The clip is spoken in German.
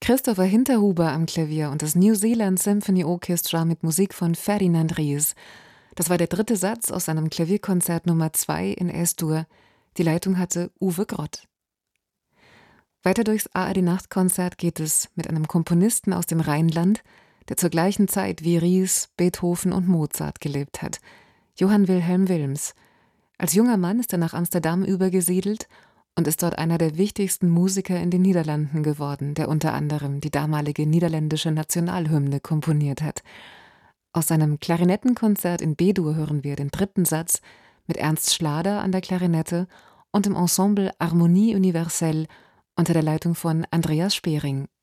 Christopher Hinterhuber am Klavier und das New Zealand Symphony Orchestra mit Musik von Ferdinand Ries. Das war der dritte Satz aus seinem Klavierkonzert Nummer 2 in S-Dur. Die Leitung hatte Uwe Grott. Weiter durchs ARD-Nachtkonzert geht es mit einem Komponisten aus dem Rheinland, der zur gleichen Zeit wie Ries, Beethoven und Mozart gelebt hat. Johann Wilhelm Wilms. Als junger Mann ist er nach Amsterdam übergesiedelt und ist dort einer der wichtigsten Musiker in den Niederlanden geworden, der unter anderem die damalige niederländische Nationalhymne komponiert hat. Aus seinem Klarinettenkonzert in B-Dur hören wir den dritten Satz mit Ernst Schlader an der Klarinette und dem Ensemble Harmonie Universelle unter der Leitung von Andreas Spering.